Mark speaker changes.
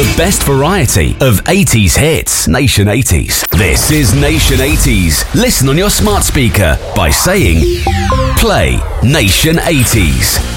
Speaker 1: The best variety of 80s hits. Nation 80s. This is Nation 80s. Listen on your smart speaker by saying, play Nation 80s.